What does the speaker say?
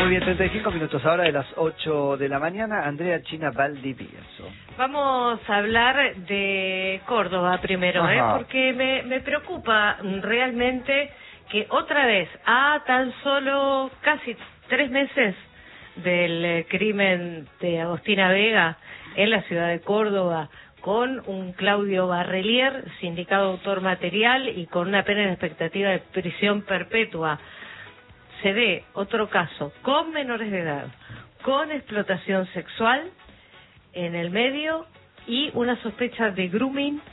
Muy bien, 35 minutos ahora de las 8 de la mañana. Andrea China Valdivieso. Vamos a hablar de Córdoba primero, porque me preocupa realmente que otra vez, a tan solo casi 3 meses del crimen de Agostina Vega en la ciudad de Córdoba, con un Claudio Barrelier, sindicado autor material y con una pena en expectativa de prisión perpetua, se dé otro caso con menores de edad, con explotación sexual en el medio y una sospecha de grooming